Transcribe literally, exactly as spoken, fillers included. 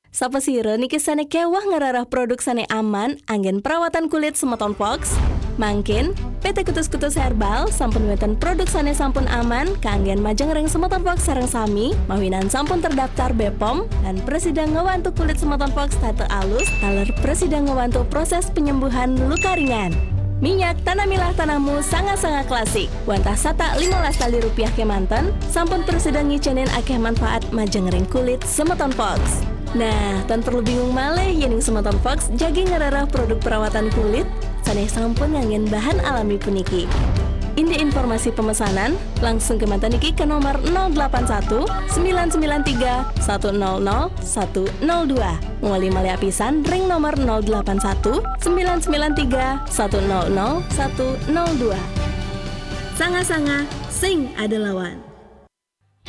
Sapa sira niki sane kewah ngararah produk sane aman anggen perawatan kulit semeton Fox. Mangkin P T Kutus-Kutus Herbal sampun wonten produk sane sampun aman kanggen majengreng semeton Fox sareng sami mawinan sampun terdaftar B P O M dan presidang ngewantu kulit semeton Fox tate alus taler presidang ngewantu proses penyembuhan luka ringan. Minyak Tanamilah Tanahmu sangat-sangat klasik. Wantah sata lima belas tali rupiah kemanten, sampun presiden ngicenin akeh manfaat majengreng kulit semeton Fox. Nah, tan perlu bingung malih yening semeton Fox jagi ngararah produk perawatan kulit saneh sampun nganggen bahan alami puniki. Indi informasi pemesanan langsung ke mantan niki ke nomor nol delapan satu sembilan sembilan tiga satu nol nol satu nol dua. Ngoli malih apisan ring nomor nol delapan satu sembilan sembilan tiga satu nol nol satu nol dua. Sanga-sanga sing ada lawan.